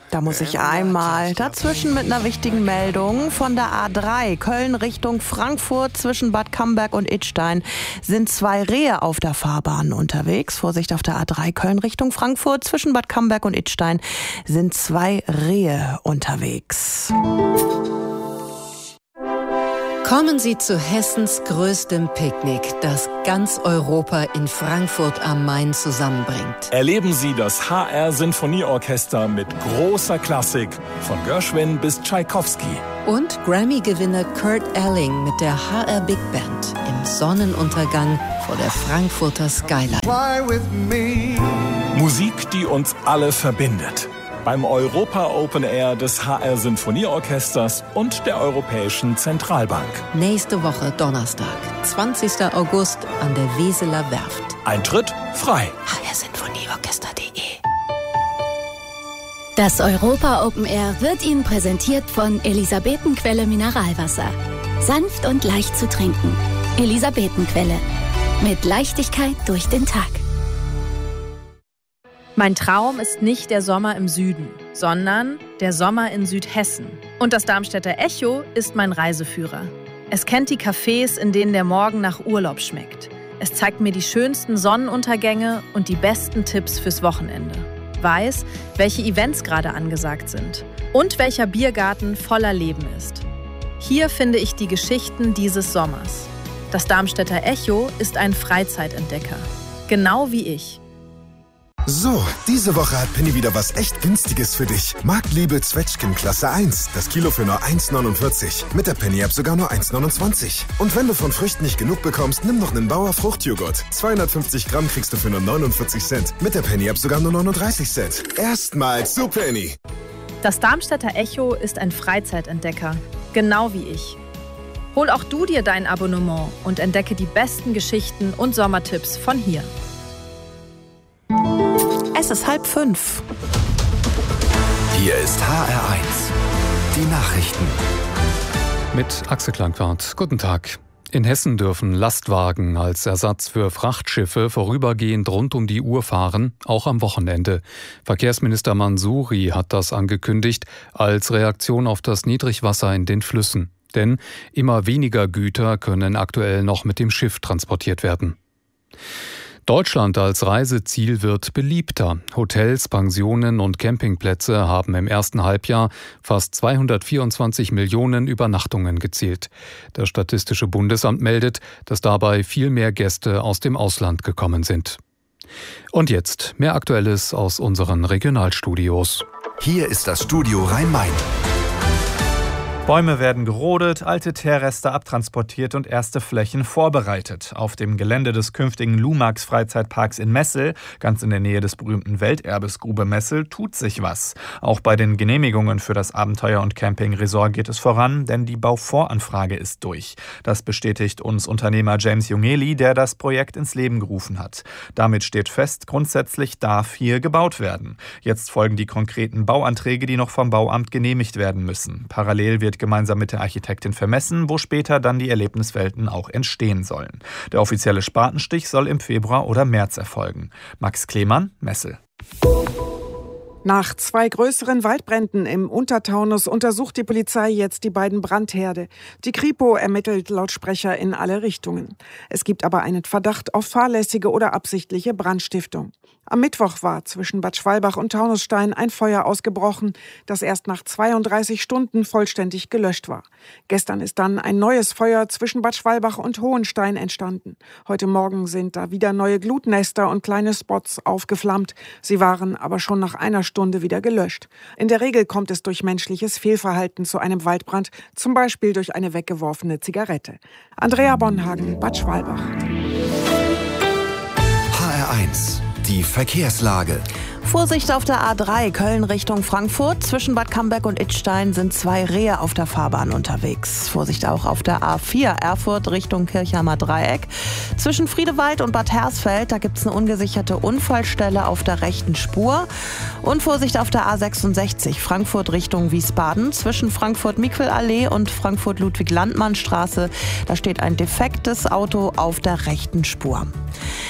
Da muss ich einmal dazwischen mit einer wichtigen Meldung. Von der A3 Köln Richtung Frankfurt zwischen Bad Camberg und Idstein sind 2 Rehe auf der Fahrbahn unterwegs. Vorsicht auf der A3 Köln Richtung Frankfurt zwischen Bad Camberg und Idstein sind 2 Rehe unterwegs. Kommen Sie zu Hessens größtem Picknick, das ganz Europa in Frankfurt am Main zusammenbringt. Erleben Sie das HR Sinfonieorchester mit großer Klassik, von Gershwin bis Tschaikowski. Und Grammy-Gewinner Kurt Elling mit der HR Big Band im Sonnenuntergang vor der Frankfurter Skyline. Musik, die uns alle verbindet. Beim Europa Open Air des HR Sinfonieorchesters und der Europäischen Zentralbank. Nächste Woche Donnerstag, 20. August an der Weseler Werft. Eintritt frei. hrsinfonieorchester.de. Das Europa Open Air wird Ihnen präsentiert von Elisabetenquelle Mineralwasser. Sanft und leicht zu trinken. Elisabetenquelle. Mit Leichtigkeit durch den Tag. Mein Traum ist nicht der Sommer im Süden, sondern der Sommer in Südhessen. Und das Darmstädter Echo ist mein Reiseführer. Es kennt die Cafés, in denen der Morgen nach Urlaub schmeckt. Es zeigt mir die schönsten Sonnenuntergänge und die besten Tipps fürs Wochenende. Weiß, welche Events gerade angesagt sind und welcher Biergarten voller Leben ist. Hier finde ich die Geschichten dieses Sommers. Das Darmstädter Echo ist ein Freizeitentdecker. Genau wie ich. So, diese Woche hat Penny wieder was echt Günstiges für dich. Marktliebe Zwetschgen Klasse 1. Das Kilo für nur 1,49. Mit der Penny-App sogar nur 1,29. Und wenn du von Früchten nicht genug bekommst, nimm noch einen Bauer Fruchtjoghurt. 250 Gramm kriegst du für nur 49 Cent. Mit der Penny-App sogar nur 39 Cent. Erstmals zu Penny. Das Darmstädter Echo ist ein Freizeitentdecker. Genau wie ich. Hol auch du dir dein Abonnement und entdecke die besten Geschichten und Sommertipps von hier. Es ist 4:30. Hier ist HR1, die Nachrichten. Mit Axel Klangwart. Guten Tag. In Hessen dürfen Lastwagen als Ersatz für Frachtschiffe vorübergehend rund um die Uhr fahren, auch am Wochenende. Verkehrsminister Mansouri hat das angekündigt als Reaktion auf das Niedrigwasser in den Flüssen. Denn immer weniger Güter können aktuell noch mit dem Schiff transportiert werden. Deutschland als Reiseziel wird beliebter. Hotels, Pensionen und Campingplätze haben im ersten Halbjahr fast 224 Millionen Übernachtungen gezählt. Das Statistische Bundesamt meldet, dass dabei viel mehr Gäste aus dem Ausland gekommen sind. Und jetzt mehr Aktuelles aus unseren Regionalstudios. Hier ist das Studio Rhein-Main. Bäume werden gerodet, alte Teerreste abtransportiert und erste Flächen vorbereitet. Auf dem Gelände des künftigen Lumax-Freizeitparks in Messel, ganz in der Nähe des berühmten Welterbes Grube Messel, tut sich was. Auch bei den Genehmigungen für das Abenteuer- und Camping-Resort geht es voran, denn die Bauvoranfrage ist durch. Das bestätigt uns Unternehmer James Jungeli, der das Projekt ins Leben gerufen hat. Damit steht fest, grundsätzlich darf hier gebaut werden. Jetzt folgen die konkreten Bauanträge, die noch vom Bauamt genehmigt werden müssen. Parallel wird gemeinsam mit der Architektin vermessen, wo später dann die Erlebniswelten auch entstehen sollen. Der offizielle Spatenstich soll im Februar oder März erfolgen. Max Klemann, Messel. Nach 2 größeren Waldbränden im Untertaunus untersucht die Polizei jetzt die beiden Brandherde. Die Kripo ermittelt laut Sprecher in alle Richtungen. Es gibt aber einen Verdacht auf fahrlässige oder absichtliche Brandstiftung. Am Mittwoch war zwischen Bad Schwalbach und Taunusstein ein Feuer ausgebrochen, das erst nach 32 Stunden vollständig gelöscht war. Gestern ist dann ein neues Feuer zwischen Bad Schwalbach und Hohenstein entstanden. Heute Morgen sind da wieder neue Glutnester und kleine Spots aufgeflammt. Sie waren aber schon nach einer Stunde wieder gelöscht. In der Regel kommt es durch menschliches Fehlverhalten zu einem Waldbrand, zum Beispiel durch eine weggeworfene Zigarette. Andrea Bonhagen, Bad Schwalbach. HR1, die Verkehrslage. Vorsicht auf der A3 Köln Richtung Frankfurt. Zwischen Bad Camberg und Idstein sind 2 Rehe auf der Fahrbahn unterwegs. Vorsicht auch auf der A4 Erfurt Richtung Kirchheimer Dreieck. Zwischen Friedewald und Bad Hersfeld, da gibt es eine ungesicherte Unfallstelle auf der rechten Spur. Und Vorsicht auf der A66 Frankfurt Richtung Wiesbaden. Zwischen Frankfurt-Mikwelallee und Frankfurt-Ludwig-Landmann-Straße, da steht ein defektes Auto auf der rechten Spur.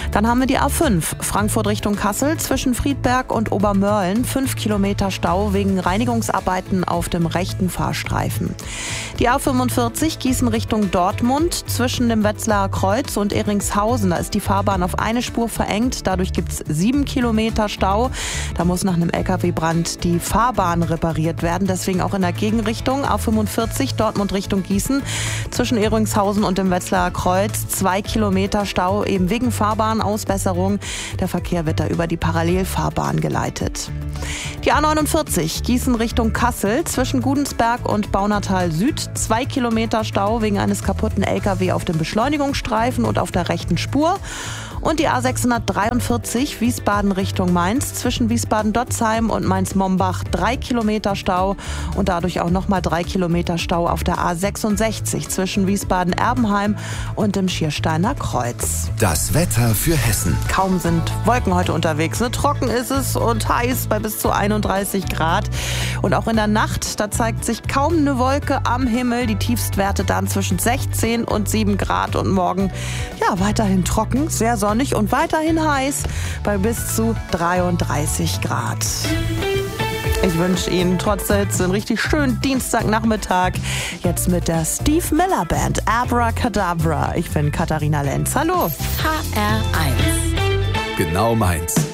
Dann haben wir die A5, Frankfurt Richtung Kassel, zwischen Friedberg und Obermörlen, 5 Kilometer Stau wegen Reinigungsarbeiten auf dem rechten Fahrstreifen. Die A45, Gießen Richtung Dortmund, zwischen dem Wetzlarer Kreuz und Ehringshausen, da ist die Fahrbahn auf eine Spur verengt, dadurch gibt es 7 Kilometer Stau. Da muss nach einem LKW-Brand die Fahrbahn repariert werden, deswegen auch in der Gegenrichtung. A45, Dortmund Richtung Gießen, zwischen Ehringshausen und dem Wetzlarer Kreuz, 2 Kilometer Stau, eben wegen Fahrbahnausbesserung. Der Verkehr wird da über die Parallelfahrbahn geleitet. Die A49, Gießen Richtung Kassel, zwischen Gudensberg und Baunatal Süd, 2 Kilometer Stau wegen eines kaputten LKW auf dem Beschleunigungsstreifen und auf der rechten Spur. Und die A643, Wiesbaden Richtung Mainz, zwischen Wiesbaden-Dotzheim und Mainz-Mombach, 3 Kilometer Stau und dadurch auch nochmal 3 Kilometer Stau auf der A66 zwischen Wiesbaden-Erbenheim und dem Schiersteiner Kreuz. Das Wetter für Hessen. Kaum sind Wolken heute unterwegs. Trocken ist es und heiß bei bis zu 31 Grad. Und auch in der Nacht, da zeigt sich kaum eine Wolke am Himmel. Die Tiefstwerte dann zwischen 16 und 7 Grad und morgen ja weiterhin trocken, sehr sonnig und weiterhin heiß bei bis zu 33 Grad. Ich wünsche Ihnen trotz der Hitze einen richtig schönen Dienstagnachmittag. Jetzt mit der Steve Miller Band Abracadabra. Ich bin Katharina Lenz. Hallo. HR1. Genau meins.